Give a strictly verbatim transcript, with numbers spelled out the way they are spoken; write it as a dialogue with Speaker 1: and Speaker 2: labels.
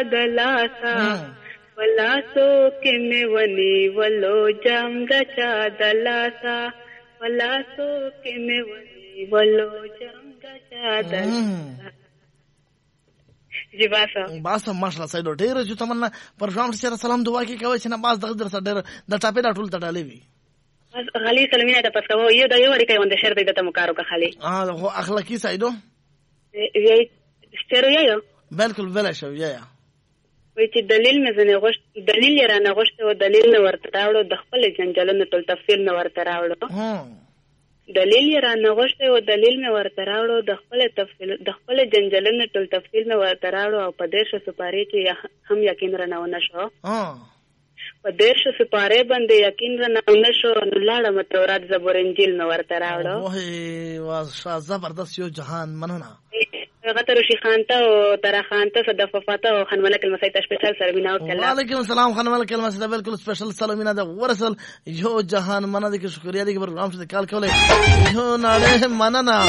Speaker 1: دلاسا ولاسو کې مې ونی ولو جام د چا دلاسا ولاسو کې مې ونی ولو جام د چا دلاسا جی باسا
Speaker 2: باسا ماشاءالله سایدو ډیر چې تمنا پروګرام سره سلام دعا کې کوي چې نه باز دغه در سره ډیر د ټاپې دا ټول تړلې وي
Speaker 1: غالي سلامینه د پسکو یو د یو اړیکه وند شر د تم کارو کا خالي
Speaker 2: اه هو اخلاقی سایدو
Speaker 1: وی سترو یو
Speaker 2: بالکل ولا شو یا یا
Speaker 1: وی چې دلیل مې زنه غوښت دلیل یې را نه غوښت او دلیل نه ورته راوړو د خپل جنجالونو ټول تفصیل نه ورته راوړو دلیل یې را نه غوښت او دلیل مې ورته راوړو د خپل تفصیل د خپل جنجالونو ټول تفصیل مې ورته راوړو او په دې شو سپاری کې هم یقین را نه ونه شو په دې شو سپاره باندې یقین را نه ونه شو نو لاړه متورات زبور انجیل مې ورته راوړو
Speaker 2: وای وا زبردست یو جهان مننه
Speaker 1: غتر شي خانته او تر خانته صد ففاته او خان ملک المسای سپیشل سلامینه او کله
Speaker 2: وعلیکم السلام خان ملک المسای بالکل سپیشل سلامینه ده ورسل یو جهان مننه د شکریا دي پروګرام څخه کال کوله یو ناله مننه